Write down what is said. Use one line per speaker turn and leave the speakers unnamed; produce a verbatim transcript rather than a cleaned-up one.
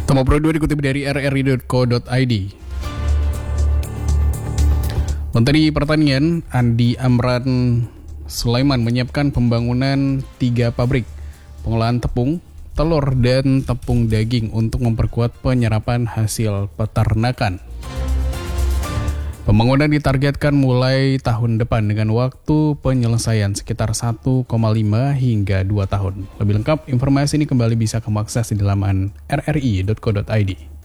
Tama Pro dua dikutip dari r r i dot co dot i d. Menteri Pertanian Andi Amran Sulaiman menyiapkan pembangunan tiga pabrik pengolahan tepung, telur, dan tepung daging untuk memperkuat penyerapan hasil peternakan. Pembangunan ditargetkan mulai tahun depan dengan waktu penyelesaian sekitar satu koma lima hingga dua tahun. Lebih lengkap, informasi ini kembali bisa kamu akses di laman r r i dot co dot i d.